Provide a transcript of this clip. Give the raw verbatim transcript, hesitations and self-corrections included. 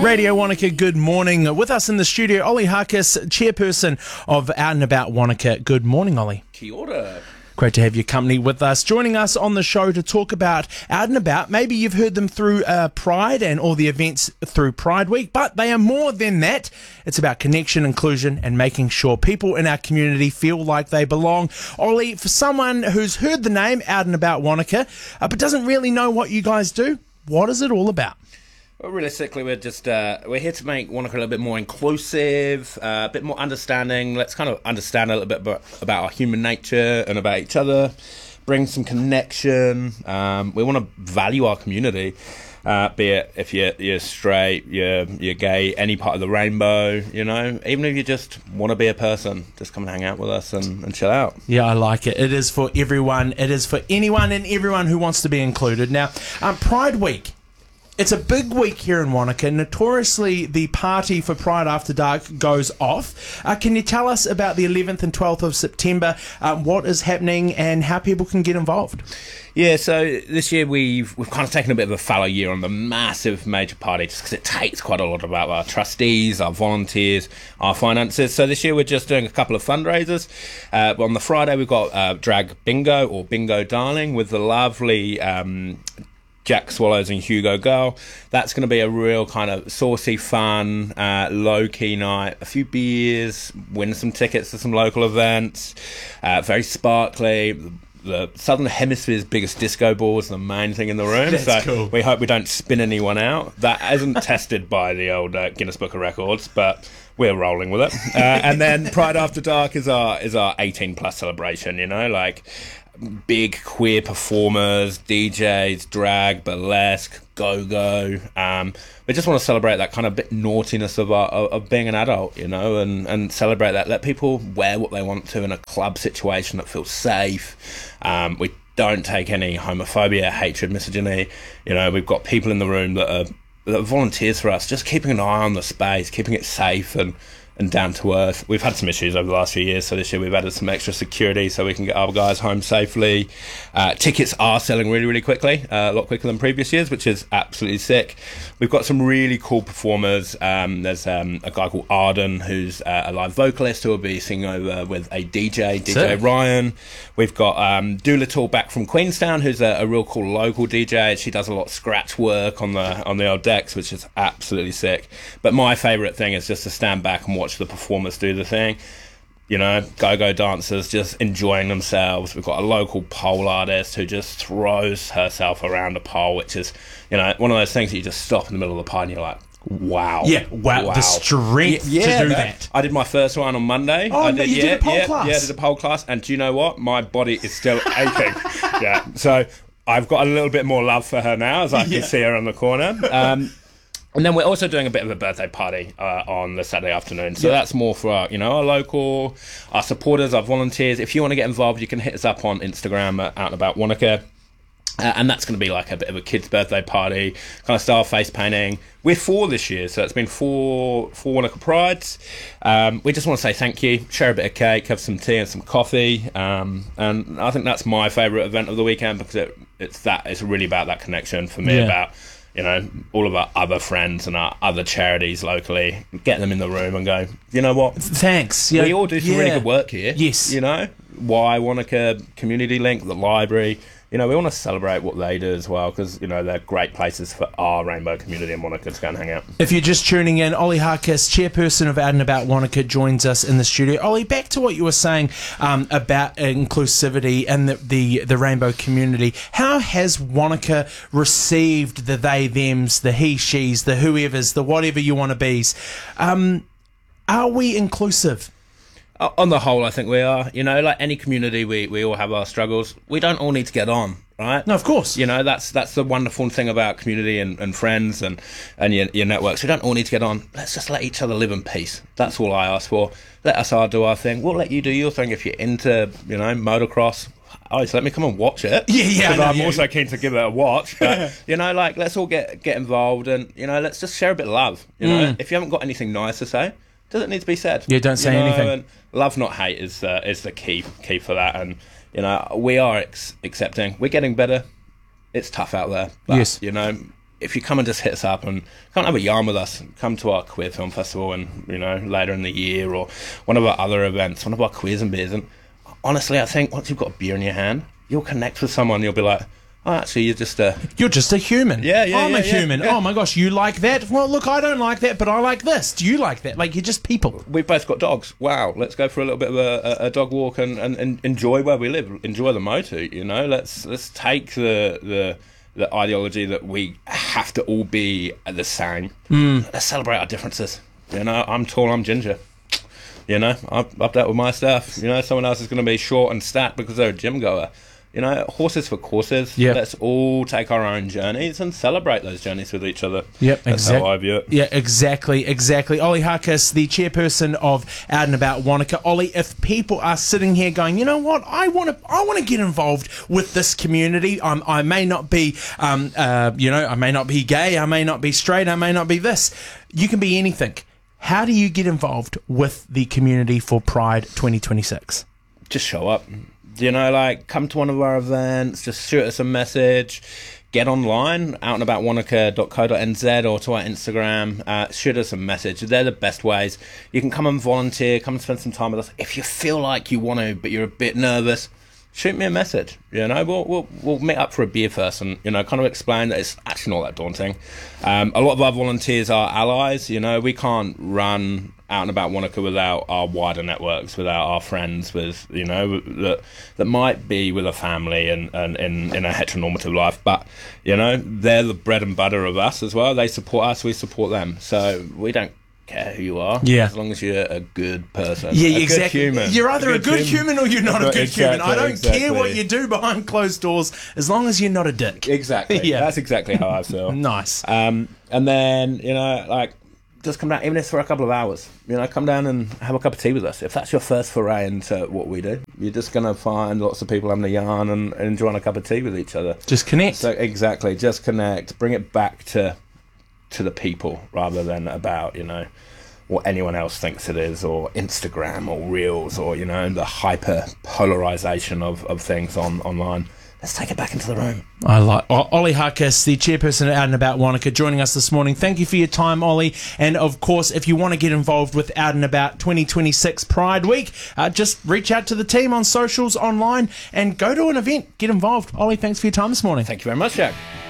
Radio Wanaka, good morning. With us in the studio, Ollie Harkis, chairperson of Out and About Wanaka. Good morning, Ollie. Kia ora. Great to have your company with us. Joining us on the show to talk about Out and About. Maybe you've heard them through uh, Pride and all the events through Pride Week, but they are more than that. It's about connection, inclusion, and making sure people in our community feel like they belong. Ollie, for someone who's heard the name Out and About Wanaka, uh, but doesn't really know what you guys do, what is it all about? Well, realistically, we're just uh, we're here to make Wanaka a little bit more inclusive, uh, a bit more understanding. Let's kind of understand a little bit about, about our human nature and about each other. Bring some connection. Um, we want to value our community, uh, be it if you're you're straight, you're you're gay, any part of the rainbow. You know, even if you just want to be a person, just come and hang out with us and, and chill out. Yeah, I like it. It is for everyone. It is for anyone and everyone who wants to be included. Now, um, Pride Week. It's a big week here in Wanaka. Notoriously, the party for Pride After Dark goes off. Uh, can you tell us about the eleventh and twelfth of September, um, what is happening and how people can get involved? Yeah, so this year we've we've kind of taken a bit of a fallow year on the massive major party just because it takes quite a lot of our trustees, our volunteers, our finances. So this year we're just doing a couple of fundraisers. Uh, on the Friday we've got uh, Drag Bingo or Bingo Darling with the lovely Um, Jack Swallows and Hugo Girl. That's going to be a real kind of saucy, fun, uh, low-key night. A few beers, win some tickets to some local events. Uh, very sparkly. The Southern Hemisphere's biggest disco ball is the main thing in the room. That's so cool. We hope we don't spin anyone out. That isn't tested by the old uh, Guinness Book of Records, but we're rolling with it. Uh, and then Pride After Dark is our is our eighteen plus celebration. You know, like big queer performers, D Js, drag, burlesque, go-go. Um, we just want to celebrate that kind of bit naughtiness of, our, of, of being an adult, you know, and, and celebrate that. Let people wear what they want to in a club situation that feels safe. Um, we don't take any homophobia, hatred, misogyny. You know, we've got people in the room that are, that are volunteers for us, just keeping an eye on the space, keeping it safe and and down to earth. We've had some issues over the last few years, so this year we've added some extra security so we can get our guys home safely. Uh, tickets are selling really, really quickly, uh, a lot quicker than previous years, which is absolutely sick. We've got some really cool performers. Um, there's um, a guy called Arden, who's uh, a live vocalist who will be singing over with a D J, D J Sick. Ryan. We've got um, Doolittle back from Queenstown, who's a, a real cool local D J. She does a lot of scratch work on the on the old decks, which is absolutely sick. But my favourite thing is just to stand back and watch the performers do the thing. You know, go-go dancers just enjoying themselves. We've got a local pole artist who just throws herself around a pole, which is, you know, one of those things that you just stop in the middle of the party and you're like, wow. Yeah, wow, the strength yeah, yeah, to do man. that. I did my first one on Monday. Oh, I no, did, you yeah, did a pole yeah, class? Yeah, I did a pole class, and do you know what? My body is still aching. Yeah, so I've got a little bit more love for her now as I Yeah. can see her on the corner. Um, And then we're also doing a bit of a birthday party uh, on the Saturday afternoon. So Yeah. that's more for our, you know, our local, our supporters, our volunteers. If you want to get involved, you can hit us up on Instagram at Out and About Wanaka. Uh, and that's going to be like a bit of a kid's birthday party, kind of style face painting. We're four this year, so it's been four four Wanaka Prides. Um, we just want to say thank you, share a bit of cake, have some tea and some coffee. Um, and I think that's my favourite event of the weekend because it, it's that it's really about that connection for me, Yeah. about, you know, all of our other friends and our other charities locally, get them in the room and go, you know what? Thanks. Yeah. We all do some yeah. really good work here. Yes. You know, Why Wanaka, Community Link, the library. You know, we want to celebrate what they do as well because, you know, they're great places for our rainbow community in Wanaka to go and hang out. If you're just tuning in, Ollie Harkis, chairperson of Out and About Wanaka, joins us in the studio. Ollie, back to what you were saying um, about inclusivity and the, the, the rainbow community. How has Wanaka received the they, thems, the he, she's, the whoever's, the whatever you want to be's? Um, are we inclusive? On the whole, I think we are. You know, like any community, we, we all have our struggles. We don't all need to get on, right? No, of course. You know, that's that's the wonderful thing about community and, and friends and, and your, your networks. We don't all need to get on. Let's just let each other live in peace. That's all I ask for. Let us all do our thing. We'll let you do your thing. If you're into, you know, motocross, oh, just let me come and watch it. Yeah, yeah. Because no, I'm yeah. also keen to give it a watch. But, you know, like, let's all get, get involved and, you know, let's just share a bit of love. You know, Mm. if you haven't got anything nice to say, doesn't need to be said. Yeah, don't say you know, anything. And love, not hate, is uh, is the key key for that. And you know, we are ex- accepting. We're getting better. It's tough out there. But, Yes. You know, if you come and just hit us up and come and have a yarn with us, come to our Queer Film Festival and, you know, later in the year, or one of our other events, one of our Queers and Beers. And honestly, I think once you've got a beer in your hand, you'll connect with someone. You'll be like, oh, actually, you're just a... You're just a human. Yeah, yeah, I'm yeah, a yeah, human. yeah. Oh, my gosh, you like that? Well, look, I don't like that, but I like this. Do you like that? Like, you're just people. We've both got dogs. Wow, let's go for a little bit of a, a, a dog walk and, and, and enjoy where we live. Enjoy the motu, you know? Let's let's take the the the ideology that we have to all be the same. Mm. Let's celebrate our differences. You know, I'm tall, I'm ginger. You know, I've, I've dealt with my stuff. You know, someone else is going to be short and stat because they're a gym goer. You know, horses for courses. Yep. Let's all take our own journeys and celebrate those journeys with each other. Yep, That's exactly. how I view it. Yeah, exactly, exactly. Ollie Harkis, the chairperson of Out and About Wanaka. Ollie, if people are sitting here going, you know what, I want to, I want to get involved with this community. Um, I may not be, um, uh, you know, I may not be gay, I may not be straight, I may not be this. You can be anything. How do you get involved with the community for Pride twenty twenty-six? Just show up. You know, like, come to one of our events, just shoot us a message, get online, out and about wanaka dot co dot n z, or to our Instagram, uh, shoot us a message. They're the best ways. You can come and volunteer, come and spend some time with us. If you feel like you want to, but you're a bit nervous, shoot me a message. You know, we'll, we'll, we'll meet up for a beer first and, you know, kind of explain that it's actually not that daunting. Um, a lot of our volunteers are allies. You know, we can't run Out and About Wanaka without our wider networks, without our friends, with, you know, that that might be with a family and, and in, in a heteronormative life, but, you know, they're the bread and butter of us as well. They support us, we support them. So we don't care who you are, yeah, as long as you're a good person. Yeah, a exactly. Good human. You're either a good, a good human, human or you're not a good exactly, human. I don't exactly. care what you do behind closed doors, as long as you're not a dick. Exactly. Yeah, that's exactly how I feel. Nice. Um, and then, you know, like, just come down, even if it's for a couple of hours. You know, come down and have a cup of tea with us. If that's your first foray into what we do, you're just going to find lots of people having a yarn and enjoying a cup of tea with each other. Just connect. So exactly, just connect. Bring it back to to the people rather than about, you know, what anyone else thinks it is, or Instagram or Reels, or, you know, the hyper polarization of, of things on online. Let's take it back into the room. I like o- Ollie Harkis, the chairperson at Out and About Wanaka, joining us this morning. Thank you for your time, Ollie. And of course, if you want to get involved with Out and About twenty twenty-six Pride Week, uh, just reach out to the team on socials, online, and go to an event. Get involved. Ollie, thanks for your time this morning. Thank you very much, Jack.